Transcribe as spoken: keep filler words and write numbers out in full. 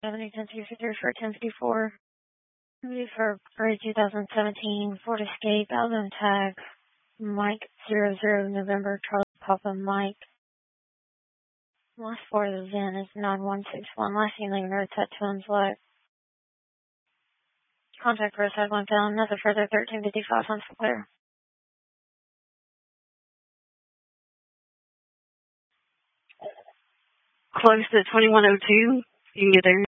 Avenue ten sixty-three for ten fifty-four. For Parade two thousand seventeen Ford Escape, album tag, Mike zero zero November, Charlie Papa Mike. Last four of the V I N is nine one six one. Last name leaving road set two on select. Contact roadside one found. Nothing further. thirteen fifty-five on clear. Close to twenty-one oh two. You can get there.